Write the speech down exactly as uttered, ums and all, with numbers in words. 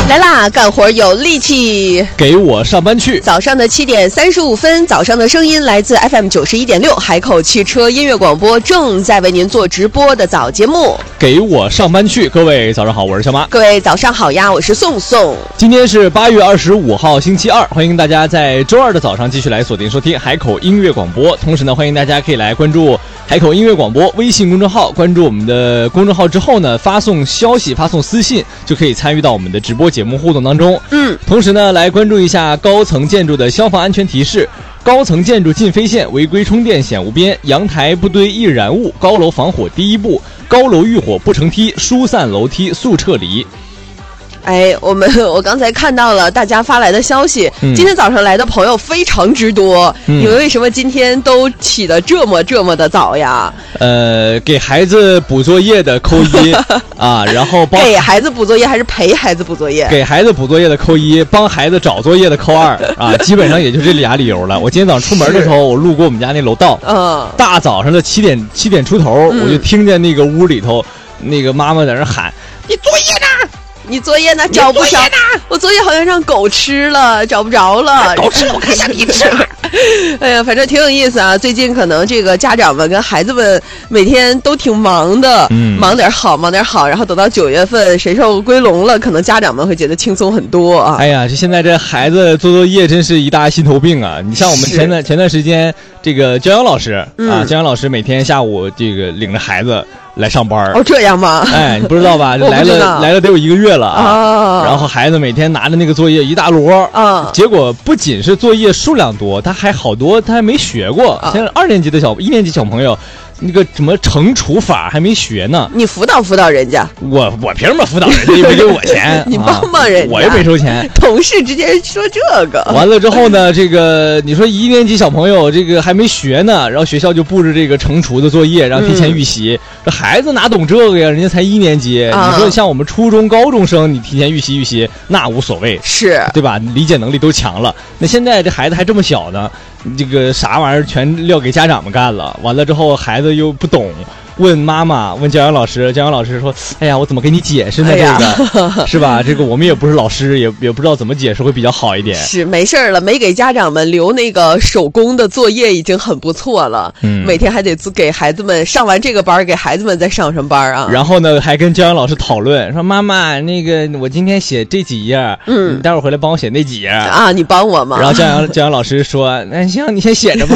来啦，干活有力气， 给我上班去。 早上的七点三十五分，早上的声音来自 F M 九十一点六海口汽车音乐广播，正在为您做直播的早节目。 给我上班去，各位早上好，我是小马。 各位早上好呀，我是宋宋。 今天是八月二十五号，星期二，欢迎大家在周二的早上继续来锁定收听海口音乐广播。同时呢，欢迎大家可以来关注海口音乐广播微信公众号，关注我们的公众号之后呢，发送消息、发送私信，就可以参与到我们的直播节目互动当中。 嗯， 同时呢，来关注一下高层建筑的消防安全提示。高层建筑禁飞线，违规充电显无边，阳台不堆易燃物，高楼防火第一步，高楼遇火不成梯，疏散楼梯速撤离。 哎，我们我刚才看到了大家发来的消息， 嗯、 今天早上来的朋友非常之多。 嗯、 你们为什么今天都起得这么这么的早呀？ 呃，给孩子补作业的扣一啊，然后帮给孩子补作业还是陪孩子补作业？ 给孩子补作业的扣一，帮孩子找作业的扣二啊，基本上也就这俩理由了。我今天早上出门的时候，我路过我们家那楼道， 嗯， 大早上的七点七点出头，嗯、我就听见那个屋里头那个妈妈在那喊：“你作业呢？” 你作业呢？找不着。我作业好像让狗吃了，找不着了。 狗吃了，我看下你吃了。 哎呀，反正挺有意思啊！最近可能这个家长们跟孩子们每天都挺忙的， 嗯， 忙点好，忙点好。然后等到九月份神兽归笼了，可能家长们会觉得轻松很多啊。 哎呀，这现在这孩子做作业真是一大心头病啊！你像我们前段前段时间这个教养老师、嗯、啊，教养老师每天下午这个领着孩子来上班。 哦，这样吗？ 哎，你不知道吧？来了来了得有一个月了啊。 哦、 然后孩子每天拿着那个作业一大摞啊， 哦、 结果不仅是作业数量多，他还好多他还没学过。 哦、 像二年级的小一年级小朋友，那个什么乘除法还没学呢。 你辅导辅导人家？ 我我凭什么辅导人家？又没给我钱。 你帮帮人家、 啊，我又没收钱。 同事之间说这个。 完了之后呢，这个你说一年级小朋友这个还没学呢，然后学校就布置这个乘除的作业，然后提前预习。嗯、这孩子哪懂这个呀？人家才一年级。啊、你说像我们初中高中生，你提前预习预习那无所谓， 是对吧？理解能力都强了。那现在这孩子还这么小呢。这个啥玩意儿全撂给家长们干了，完了之后孩子又不懂，问妈妈，问教养老师，教养老师说：“哎呀，我怎么给你解释呢？这个、哎、是吧？这个我们也不是老师，也也不知道怎么解释会比较好一点。” 是没事了，没给家长们留那个手工的作业已经很不错了。嗯，每天还得给孩子们上完这个班，给孩子们再上上班啊。 然后呢，还跟教养老师讨论说：“妈妈，那个我今天写这几页，嗯，你待会儿回来帮我写那几页啊，你帮我吗？” 然后教养教养老师说：“那行，你先写着吧。”